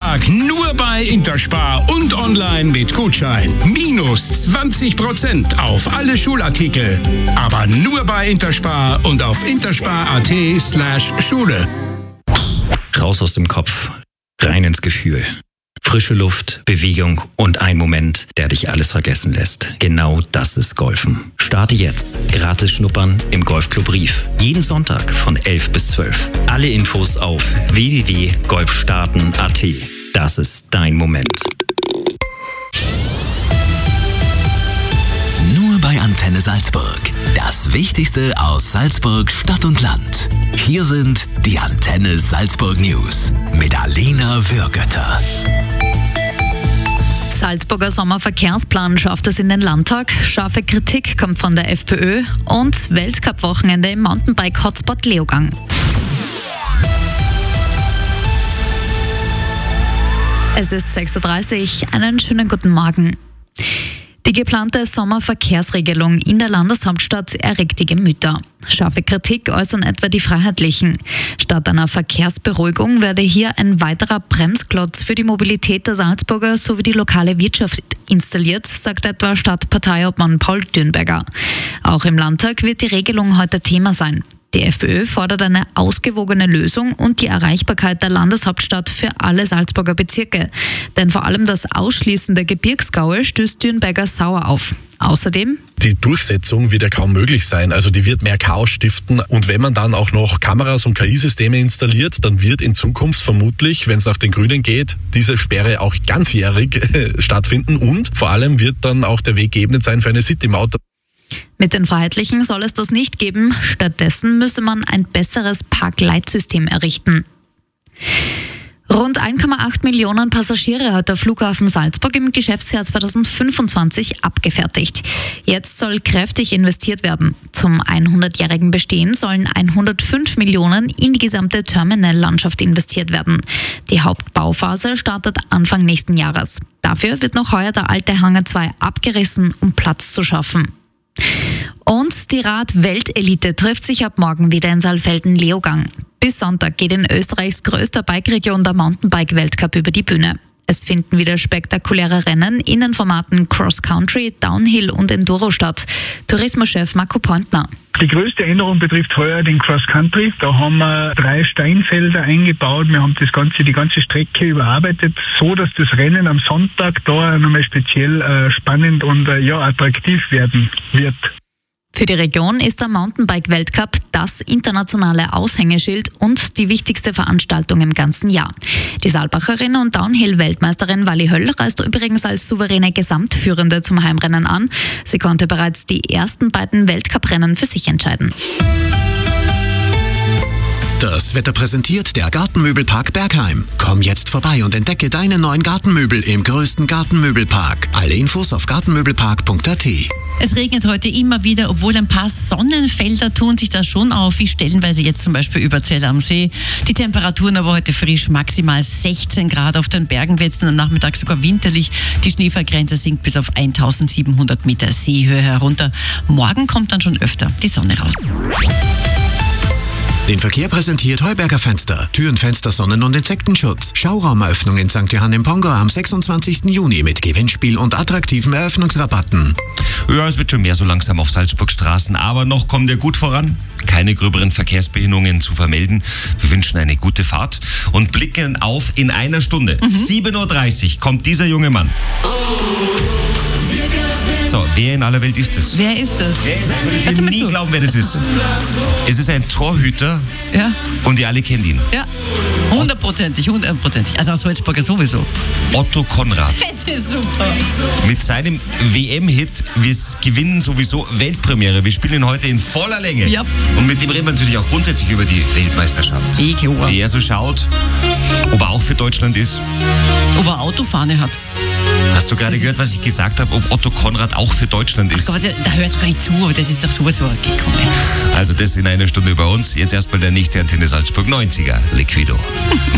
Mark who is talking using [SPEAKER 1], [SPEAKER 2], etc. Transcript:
[SPEAKER 1] Sonntag nur bei Interspar und online mit Gutschein. Minus 20% auf alle Schulartikel. Aber nur bei Interspar und auf interspar.at/Schule.
[SPEAKER 2] Raus aus dem Kopf, rein ins Gefühl. Frische Luft, Bewegung und ein Moment, der dich alles vergessen lässt. Genau das ist Golfen. Starte jetzt. Gratis schnuppern im Golfclub Rief. Jeden Sonntag von 11 bis 12. Alle Infos auf www.golfstarten.at. Das ist dein Moment.
[SPEAKER 3] Nur bei Antenne Salzburg. Das Wichtigste aus Salzburg, Stadt und Land. Hier sind die Antenne Salzburg News mit Alena Würgötter.
[SPEAKER 4] Salzburger Sommerverkehrsplan schafft es in den Landtag. Scharfe Kritik kommt von der FPÖ und Weltcup-Wochenende im Mountainbike-Hotspot Leogang. Es ist 6:30 Uhr. Einen schönen guten Morgen. Die geplante Sommerverkehrsregelung in der Landeshauptstadt erregt die Gemüter. Scharfe Kritik äußern etwa die Freiheitlichen. Statt einer Verkehrsberuhigung werde hier ein weiterer Bremsklotz für die Mobilität der Salzburger sowie die lokale Wirtschaft installiert, sagt etwa Stadtparteiobmann Paul Dürnberger. Auch im Landtag wird die Regelung heute Thema sein. Die FPÖ fordert eine ausgewogene Lösung und die Erreichbarkeit der Landeshauptstadt für alle Salzburger Bezirke. Denn vor allem das Ausschließen der Gebirgsgaue stößt Dürnberger sauer auf. Außerdem:
[SPEAKER 5] Die Durchsetzung wird ja kaum möglich sein, also die wird mehr Chaos stiften. Und wenn man dann auch noch Kameras und KI-Systeme installiert, dann wird in Zukunft vermutlich, wenn es nach den Grünen geht, diese Sperre auch ganzjährig stattfinden und vor allem wird dann auch der Weg geebnet sein für eine City-Maut.
[SPEAKER 4] Mit den Freiheitlichen soll es das nicht geben. Stattdessen müsse man ein besseres Parkleitsystem errichten. Rund 1,8 Millionen Passagiere hat der Flughafen Salzburg im Geschäftsjahr 2025 abgefertigt. Jetzt soll kräftig investiert werden. Zum 100-jährigen Bestehen sollen 105 Millionen in die gesamte Terminallandschaft investiert werden. Die Hauptbauphase startet Anfang nächsten Jahres. Dafür wird noch heuer der alte Hangar 2 abgerissen, um Platz zu schaffen. Und die Rad-Weltelite trifft sich ab morgen wieder in Saalfelden-Leogang. Bis Sonntag geht in Österreichs größter Bike-Region der Mountainbike-Weltcup über die Bühne. Es finden wieder spektakuläre Rennen in den Formaten Cross-Country, Downhill und Enduro statt. Tourismuschef Marco Pointner.
[SPEAKER 6] Die größte Änderung betrifft heuer den Cross-Country. Da haben wir 3 Steinfelder eingebaut. Wir haben die ganze Strecke überarbeitet, so dass das Rennen am Sonntag da nochmal speziell spannend und attraktiv werden wird.
[SPEAKER 4] Für die Region ist der Mountainbike-Weltcup das internationale Aushängeschild und die wichtigste Veranstaltung im ganzen Jahr. Die Saalbacherin und Downhill-Weltmeisterin Wally Höll reist übrigens als souveräne Gesamtführende zum Heimrennen an. Sie konnte bereits die ersten beiden Weltcuprennen für sich entscheiden.
[SPEAKER 3] Das Wetter präsentiert der Gartenmöbelpark Bergheim. Komm jetzt vorbei und entdecke deine neuen Gartenmöbel im größten Gartenmöbelpark. Alle Infos auf gartenmöbelpark.at.
[SPEAKER 7] Es regnet heute immer wieder, obwohl ein paar Sonnenfelder tun sich da schon auf, wie stellenweise jetzt zum Beispiel über Zell am See. Die Temperaturen aber heute frisch, maximal 16 Grad. Auf den Bergen wird es am Nachmittag sogar winterlich. Die Schneefallgrenze sinkt bis auf 1700 Meter Seehöhe herunter. Morgen kommt dann schon öfter die Sonne raus.
[SPEAKER 3] Den Verkehr präsentiert Heuberger Fenster. Türen, Fenster, Sonnen- und Insektenschutz. Schauraumeröffnung in St. Johann im Pongau am 26. Juni mit Gewinnspiel und attraktiven Eröffnungsrabatten.
[SPEAKER 8] Ja, es wird schon mehr so langsam auf Salzburg Straßen, aber noch kommt ihr gut voran. Keine gröberen Verkehrsbehinderungen zu vermelden. Wir wünschen eine gute Fahrt und blicken auf in einer Stunde. 7:30 Uhr kommt dieser junge Mann. So, wer in aller Welt ist es?
[SPEAKER 7] Wer ist das?
[SPEAKER 8] Ich würde nie glauben, wer das ist. Es ist ein Torhüter und ihr alle kennt ihn.
[SPEAKER 7] Ja, hundertprozentig. Also aus Salzburger sowieso.
[SPEAKER 8] Otto Konrad.
[SPEAKER 7] Das ist super.
[SPEAKER 8] Mit seinem WM-Hit, wir gewinnen sowieso Weltpremiere. Wir spielen ihn heute in voller Länge.
[SPEAKER 7] Ja.
[SPEAKER 8] Und mit dem reden wir natürlich auch grundsätzlich über die Weltmeisterschaft.
[SPEAKER 7] Klar.
[SPEAKER 8] Wie er so schaut, ob er auch für Deutschland ist.
[SPEAKER 7] Ob er Autofahne hat.
[SPEAKER 8] Hast du gerade gehört, was ich gesagt habe, ob Otto Konrad auch für Deutschland ist?
[SPEAKER 7] Ach Gott, da hört gar nicht zu, aber das ist doch sowieso gekommen.
[SPEAKER 8] Also das in einer Stunde bei uns. Jetzt erstmal der nächste Antenne Salzburg 90er Liquido.